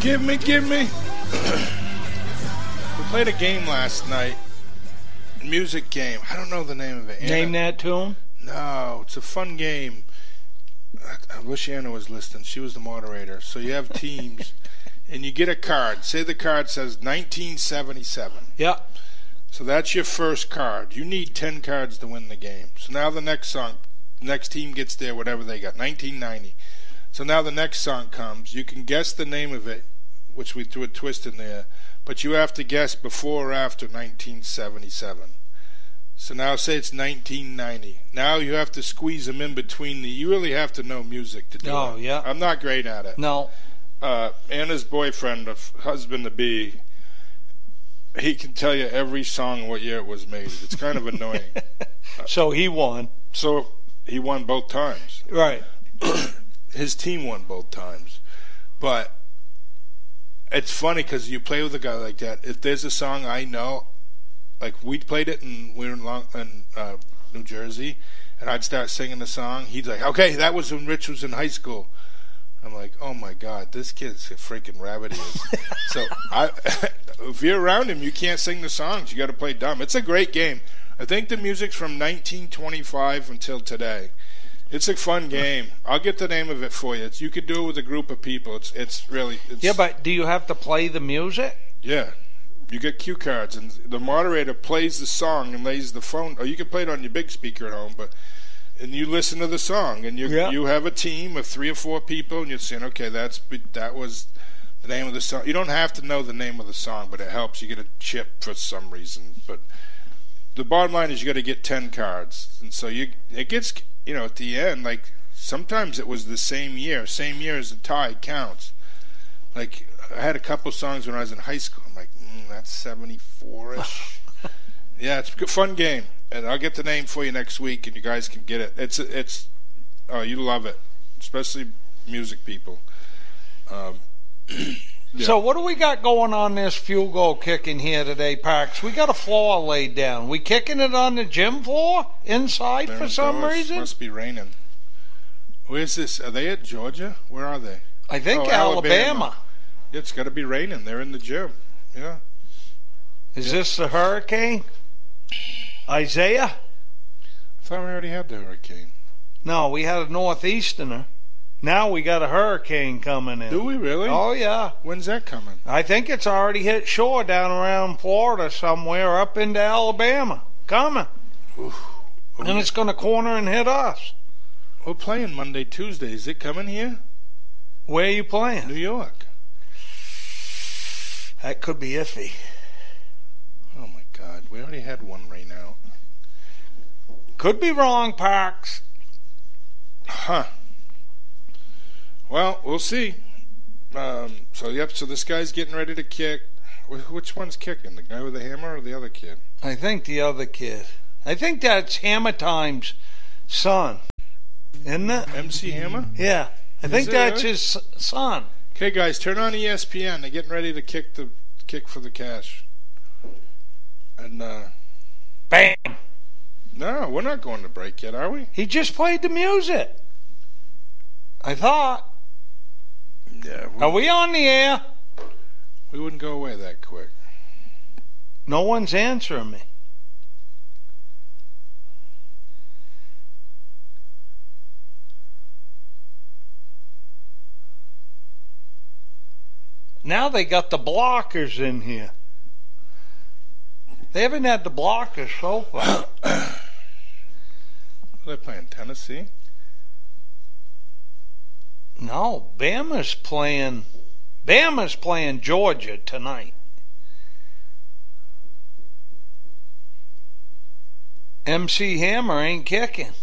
Give me. We played a game last night. Music game. I don't know the name of it. Name that tune? No, it's a fun game. I wish Anna was listening. She was the moderator. So you have teams, and you get a card. Say the card says 1977. Yeah. So that's your first card. You need 10 cards to win the game. So now the next team gets there, whatever they got, 1990. So now the next song comes. You can guess the name of it, which we threw a twist in there, but you have to guess before or after 1977. So now say it's 1990. Now you have to squeeze them in between you really have to know music to do it. Oh, yeah. I'm not great at it. No. Anna's boyfriend, husband-to-be, he can tell you every song what year it was made. It's kind of annoying. So he won. So he won both times. Right. His team won both times. But it's funny because you play with a guy like that. If there's a song I know, like we played it and we were in New Jersey, and I'd start singing the song. He'd like, okay, that was when Rich was in high school. I'm like, oh my God, this kid's a freaking rabbit. So if you're around him, you can't sing the songs. You got to play dumb. It's a great game. I think the music's from 1925 until today. It's a fun game. I'll get the name of it for you. You could do it with a group of people. It's really. Yeah, but do you have to play the music? Yeah. You get cue cards, and the moderator plays the song and lays the phone. Or you can play it on your big speaker at home, and you listen to the song, and you have a team of 3 or 4 people, and you're saying, okay, that was the name of the song. You don't have to know the name of the song, but it helps. You get a chip for some reason. But the bottom line is you got to get 10 cards, and so it gets, at the end, like sometimes it was the same year. Same year as the tie counts. Like I had a couple songs when I was in high school. I'm like, that's 74-ish. Yeah, it's a fun game, and I'll get the name for you next week, and you guys can get it. It's you love it, especially music people. Yeah. So what do we got going on this field goal kicking here today, Parks? We got a floor laid down. We kicking it on the gym floor inside for some reason? Must be raining. Where's this? Are they at Georgia? Where are they? I think Alabama. Yeah, it's got to be raining. They're in the gym. Yeah. Is this the hurricane? Isaiah? I thought we already had the hurricane. No, we had a northeasterner. Now we got a hurricane coming in. Do we really? Oh, yeah. When's that coming? I think it's already hit shore down around Florida somewhere up into Alabama. Coming. Oof. And it's going to corner and hit us. We're playing Monday, Tuesday. Is it coming here? Where are you playing? New York. That could be iffy. Oh, my God. We already had one rain out. Could be wrong, Parks. Huh. Well, we'll see. So this guy's getting ready to kick. Which one's kicking? The guy with the hammer or the other kid? I think the other kid. I think that's Hammer Time's son. Isn't it? MC Hammer? Yeah. I think that's his son. Okay, guys, turn on ESPN. They're getting ready to kick for the cash. And, bam! No, we're not going to break yet, are we? He just played the music. I thought. Yeah. Are we on the air? We wouldn't go away that quick. No one's answering me. Now they got the blockers in here. They haven't had the blockers so far. They're playing Tennessee? No, Bama's playing Georgia tonight. MC Hammer ain't kicking.